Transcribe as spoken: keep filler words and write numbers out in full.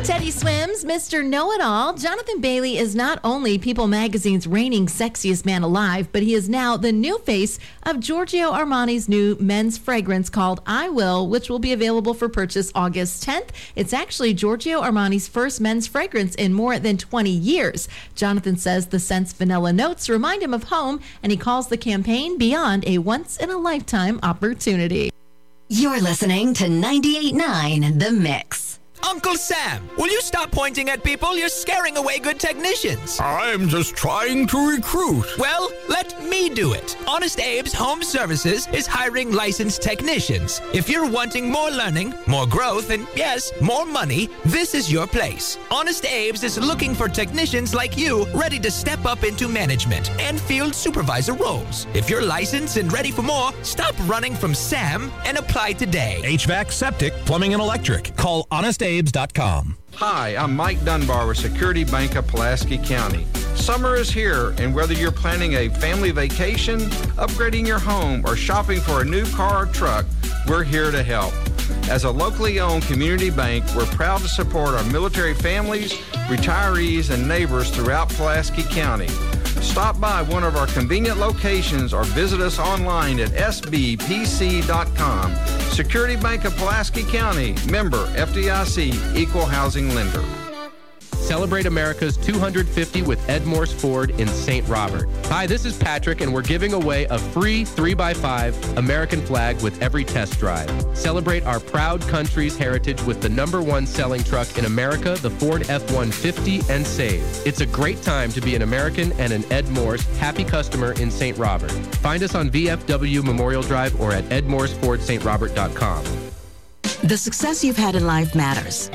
Teddy Swims, Mister Know-It-All. Jonathan Bailey is not only People Magazine's reigning sexiest man alive, but he is now the new face of Giorgio Armani's new men's fragrance called I Will, which will be available for purchase August tenth. It's actually Giorgio Armani's first men's fragrance in more than twenty years. Jonathan says the scent's vanilla notes remind him of home, and he calls the campaign beyond a once-in-a-lifetime opportunity. You're listening to ninety-eight point nine The Mix. Uncle Sam, will you stop pointing at people? You're scaring away good technicians. I'm just trying to recruit. Well, let me do it. Honest Abe's Home Services is hiring licensed technicians. If you're wanting more learning, more growth, and yes, more money, this is your place. Honest Abe's is looking for technicians like you ready to step up into management and field supervisor roles. If you're licensed and ready for more, stop running from Sam and apply today. H V A C, septic, plumbing, and electric. Call honest abes dot com. Hi, I'm Mike Dunbar with Security Bank of Pulaski County. Summer is here, and whether you're planning a family vacation, upgrading your home, or shopping for a new car or truck, we're here to help. As a locally owned community bank, we're proud to support our military families, retirees, and neighbors throughout Pulaski County. Stop by one of our convenient locations or visit us online at s b p c dot com. Security Bank of Pulaski County, member F D I C, equal housing lender. Celebrate America's two hundred fifty with Ed Morse Ford in Saint Robert. Hi, this is Patrick, and we're giving away a free three by five American flag with every test drive. Celebrate our proud country's heritage with the number one selling truck in America, the Ford F one fifty, and save. It's a great time to be an American and an Ed Morse happy customer in Saint Robert. Find us on V F W Memorial Drive or at ed morse ford st robert dot com. The success you've had in life matters.